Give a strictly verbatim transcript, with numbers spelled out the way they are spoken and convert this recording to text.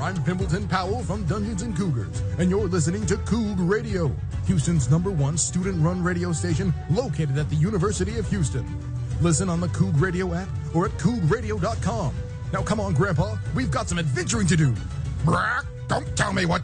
I'm Pimbleton Powell from Dungeons and Cougars, and you're listening to Coug Radio, Houston's number one student-run radio station located at the University of Houston. Listen on the Coug Radio app or at coug radio dot com. Now come on, Grandpa, we've got some adventuring to do. Brack, don't tell me what